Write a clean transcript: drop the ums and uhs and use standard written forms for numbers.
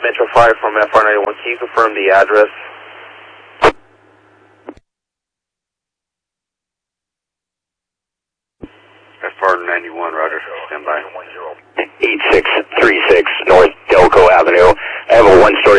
Metro 5 from FR91. Can you confirm the address? FR91, Roger. Stand by. 8636 North Delco Avenue. I have a one-story